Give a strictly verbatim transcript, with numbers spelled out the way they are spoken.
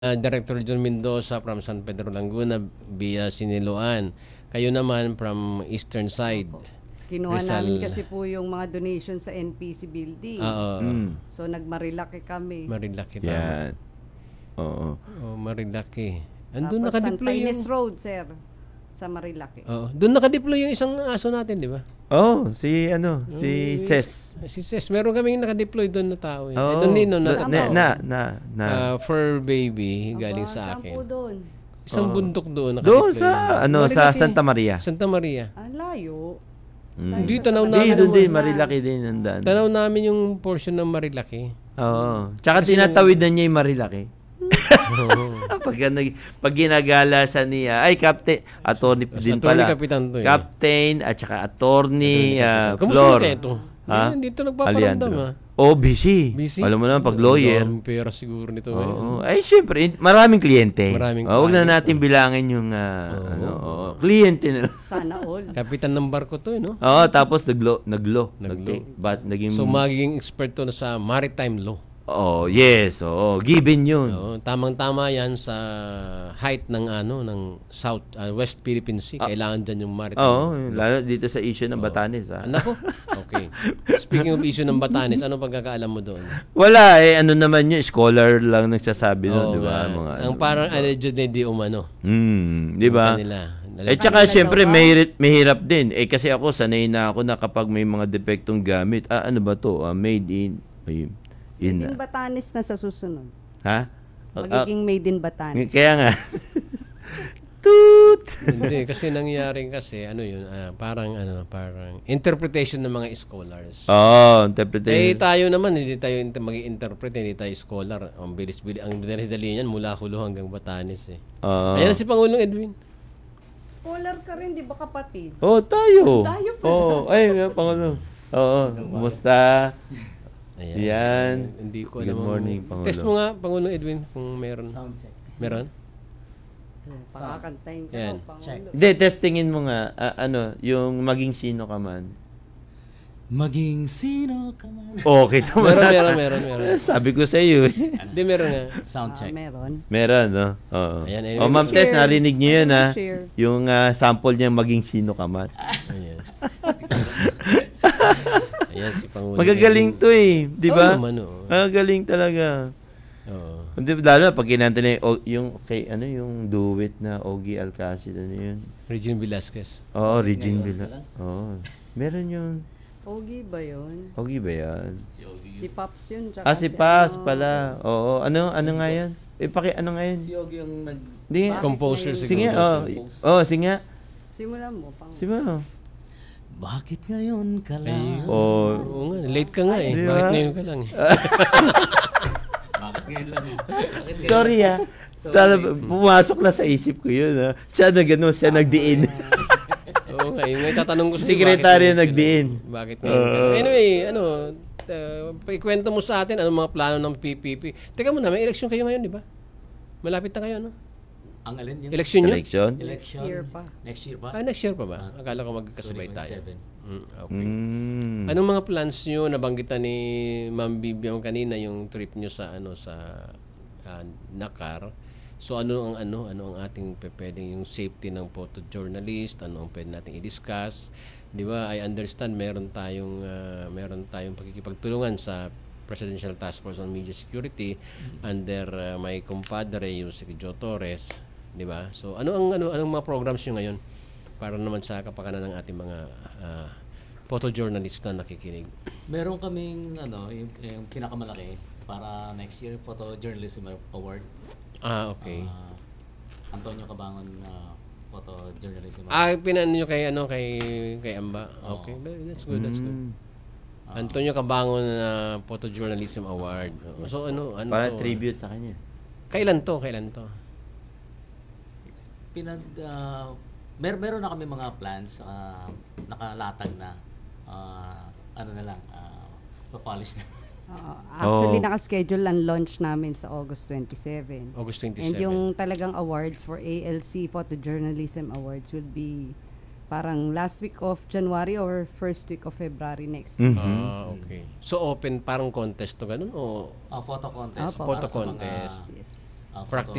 uh, Director John Mendoza from San Pedro Laguna via Siniloan. Kayo naman from Eastern Side. Opo. Kinuha Rizal. namin kasi po yung mga donation sa N P C building. Oo. Mm. So nagmarilaki kami. Marilaki. Yan. Oo. Oh, Marilaki. Andun Tapos Santa nakadeploy yung... Ines Road, sir. Sa Marilaki. Oo. Doon nakadeploy yung isang aso natin, di ba? Oh, si ano, si Yung- Ses. Si Ses. Meron kaming nakadeploy doon na tao. Eh. Oh, Eh, doon din, no, na, na, na, na, na. Ah, fur baby, Aba, galing sa saan akin. po doon? Isang Oo. bundok doon. Doon nakadeploy sa, yun. ano, sa Marilaki. Santa Maria. Santa Maria. Ang layo. Mm. Hindi, tanaw Di, namin. doon din, naman. Marilaki din nandaan. Tanaw namin yung portion ng Marilaki. Oo. Tsaka Kasi tinatawid na niya yung Marilaki. Oo. pag, nag, pag ginagalasan niya, ay, Captain, attorney din Attorney pala. Kapitan to eh. Captain, at saka attorney, uh, Kamusta Flor. kayo ito? Ha? Hindi, dito nagpaparamdam ha. Oh, busy. Busy? Alam mo naman, pag lawyer. Ang pera siguro nito. eh. Oo. Ay, syempre, in- maraming kliyente. Maraming Oh, huwag na kliyente. natin bilangin yung ah, Oo. ano, oh, kliyente na lang. Sana all. Kapitan ng barko to eh, no? Oo, tapos naglo, naglo. Naglo. Nagte- But naging So magiging expert to na sa maritime law. Oh, yes. Oo, given 'yun. Oo, tamang-tama 'yan sa height ng ano ng South ah, West Philippine Sea. Kailangan diyan yung maritime. Oo, lalo dito sa issue ng Batanes, ah. Anak ko. Okay. Speaking of issue ng Batanes, ano pagkakaalam mo doon? Wala eh, ano naman 'yun, scholar lang nagsasabi noon, Oo 'di ba? nga. Mga Ang ano. parang allegedly di umano. Hmm, 'di ba? Yung kanila. Eh tsaka Kanila syempre daw ba? mahirap, mahirap din. Eh kasi ako sanay na ako na kapag may mga depektong gamit, ah ano ba 'to? Ah, made in ay, in Made in Batanes na sa susunod. ha? Ah, Magiging made in Batanes. kaya nga. Toot. Hindi kasi nangyari kasi ano yun, ah, parang ano, parang interpretation ng mga scholars. Oh, Eh interpretation. tayo naman hindi tayo inter- mag-interpret, hindi tayo scholar. Ang bilis-bilis, ang bilis-dali niyan mula Hulo hanggang Batanes eh. Oh. Ayan si Pangulong Edwin. Scholar ka rin, di ba kapatid? Oh, tayo. Tayo pa. Oh, ay, nga, Pangulo. Oo, kumusta? Ayan. Yan. Hindi ko Good alam. morning, Pangulo. Test mo nga, Pangulong Edwin, kung meron. Sound check. Meron? Pakakantayin ka Yan. raw, Pangulo. Check. Hindi, testingin mo nga, ah, ano, yung maging sino ka man. Maging sino ka man. Okay, ito Meron, meron, meron, meron. Sabi ko sa iyo eh. Hindi, meron nga. Sound Ah, check. meron. Meron, no? Oo. Ayan, anyway. Oh, Ma'am Tess, Share. narinig niyo yun, ha? Share. Yung ah, sample niya maging sino ka man. Ayan. Ayan si Pangulong Magagaling Edwin. to eh, di ba? Oo naman, oo. Magagaling talaga. Oo. Hindi, lalo na pag kinanta na yung, o- yung, kay, ano, yung duet na Ogie Alcacid, ano yun? Regine Velasquez. Oo, Regine Villa. Oo. Meron yun. Ogie ba yun? Ogie ba yan? Si Pops yun. Tsaka Ah, si Paz ano, pala. Oo. Ano, ano nga yan? Eh, paki, ano nga yan? Si Yogi yung nag... Hindi. Bakit Composer ngayon? siguro. Sige, oh. Compose. Oh, sige nga. Simulan mo, Pangulo. Sige mo. Bakit ngayon ka lang? Ayun. Oh. Oo nga, late ka nga eh. Di Bakit ba? ngayon ka lang eh? Bakit ngayon lang? Bakit ngayon? Sorry ah. Tala, pumasok na sa isip ko yun ah. Siya na gano'n, siya nagdiin. Oo nga, yung tatanong ko sa'yo. Sekretary bakit ngayon nagdiin. ka lang? Bakit ngayon ka lang? Oo. Anyway, ano, uh, ikwento mo sa atin anong mga plano ng P P P. Teka muna, may election kayo ngayon, di ba? Malapit na kayo, no? Ang alin yung... Election nyo? Election? Election. Next year pa. Next year pa? Ah, next year pa ba? Akala ko magkasabay twenty tayo. twenty-seven. Mm, okay. Mm. Anong mga plans nyo? Nabanggitan ni Ma'am Bibiang kanina yung trip nyo sa ano sa ah, Nakar. So ano ang ano ano ang ating pe- pwedeng yung safety ng photojournalist, ano ang pwede nating i-discuss? 'Di ba? I understand meron tayong ah, meron tayong pakikipagtulungan sa Presidential Task Force on Media Security under ah, my compadre yung si Joe Torres, 'di ba? So ano ang ano anong mga programs nyo ngayon para naman sa kapakanan ng ating mga ah, photojournalist na nakikinig? Meron kaming, ano, yung, yung pinakamalaki para next year, Photojournalism Award. Ah, okay. Ah, Antonio Cabangon uh, Photojournalism Award. Ah, pinan nyo kay ano kay kay Amba. Okay, Oo. well, that's good, that's good. Mm. Antonio Cabangon na Photojournalism Award. Oo. So ano ano Para to? tribute sa kanya. Kailan to? Kailan to? Pinag... ah, mer meron na kami mga plans, ah, nakalatag na. Ah, ano na lang, uh, papolish na. Oo. Actually, Oh. nakaschedule ang launch namin sa August twenty-seven. August And twenty-seven. yung talagang awards for A L C Photojournalism Awards will be parang last week of January or first week of February next year. Mhm. Ah, okay. So open parang contest to ganun o Ah, photo contest. Opo. Photo para sa mga contest. Yes. ah, photo- Practice